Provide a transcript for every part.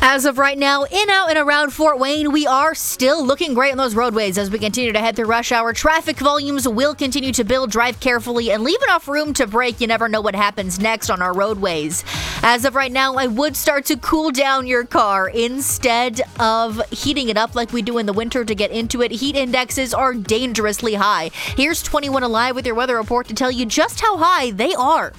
As of right now, in, out, and around Fort Wayne, we are still looking great on those roadways as we continue to head through rush hour. Traffic volumes will continue to build. Drive carefully and leave enough room to brake. You never know what happens next on our roadways. As of right now, I would start to cool down your car instead of heating it up like we do in the winter to get into it. Heat indexes are dangerously high. Here's 21 Alive with your weather report to tell you just how high they are.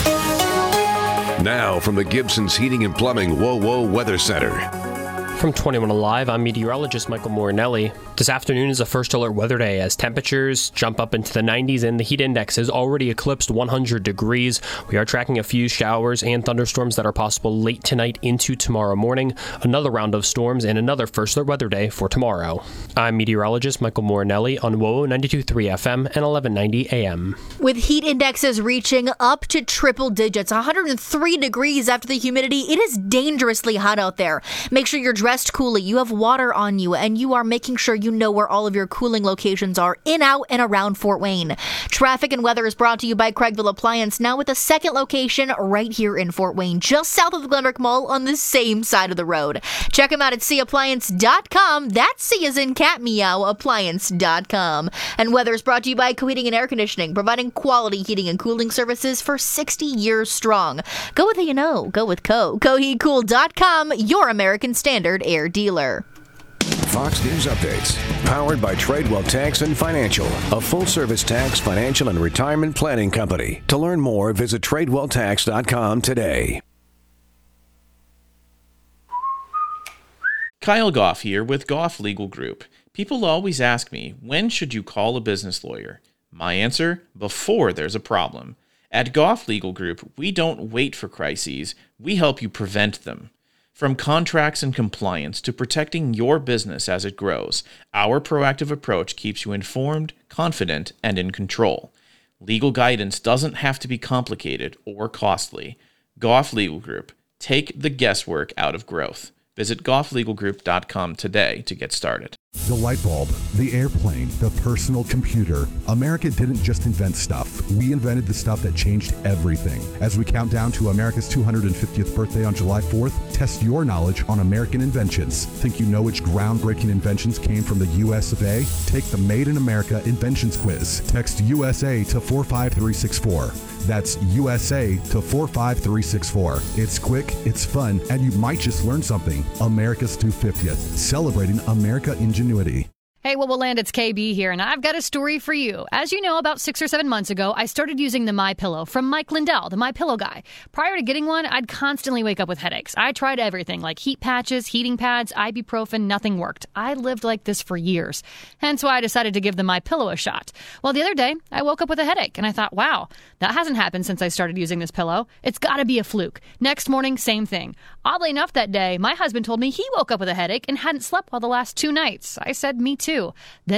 Now from the Gibson's Heating and Plumbing WOWO Weather Center. From 21 Alive, I'm meteorologist Michael Morinelli. This afternoon is a first alert weather day as temperatures jump up into the 90s and the heat index has already eclipsed 100 degrees. We are tracking a few showers and thunderstorms that are possible late tonight into tomorrow morning. Another round of storms and another first alert weather day for tomorrow. I'm meteorologist Michael Morinelli on WOWO 92.3 FM and 1190 AM. With heat indexes reaching up to triple digits, 103 degrees after the humidity, it is dangerously hot out there. Make sure you're dressed coolly, you have water on you, and you are making sure you know where all of your cooling locations are in, out, and around Fort Wayne. Traffic and weather is brought to you by Craigville Appliance, now with a second location right here in Fort Wayne, just south of the Glenbrook Mall on the same side of the road. Check them out at cappliance.com. That's C as in cat meow, appliance.com. And weather is brought to you by Co-Heating and Air Conditioning, providing quality heating and cooling services for 60 years strong. Go with who you know. Go with Co. CoHeatCool.com, your American Standard air dealer. Fox News Updates, powered by Tradewell Tax and Financial, a full-service tax, financial, and retirement planning company. To learn more, visit TradewellTax.com today. Kyle Goff here with Goff Legal Group. People always ask me, when should you call a business lawyer? My answer, before there's a problem. At Goff Legal Group, we don't wait for crises, we help you prevent them. From contracts and compliance to protecting your business as it grows, our proactive approach keeps you informed, confident, and in control. Legal guidance doesn't have to be complicated or costly. Goff Legal Group. Take the guesswork out of growth. Visit gofflegalgroup.com today to get started. The light bulb, the airplane, the personal computer. America didn't just invent stuff. We invented the stuff that changed everything. As we count down to America's 250th birthday on July 4th, test your knowledge on American inventions. Think you know which groundbreaking inventions came from the US of A? Take the Made in America Inventions Quiz. Text USA to 45364. That's USA to 45364. It's quick, it's fun, and you might just learn something. America's 250th, celebrating America ingenuity. Hey, what will land? It's KB here, and I've got a story for you. As you know, about 6 or 7 months ago, I started using the MyPillow from Mike Lindell, the MyPillow guy. Prior to getting one, I'd constantly wake up with headaches. I tried everything, like heat patches, heating pads, ibuprofen, nothing worked. I lived like this for years. Hence why I decided to give the MyPillow a shot. Well, the other day, I woke up with a headache, and I thought, wow, that hasn't happened since I started using this pillow. It's got to be a fluke. Next morning, same thing. Oddly enough, that day, my husband told me he woke up with a headache and hadn't slept well the last 2 nights. I said, me too. Then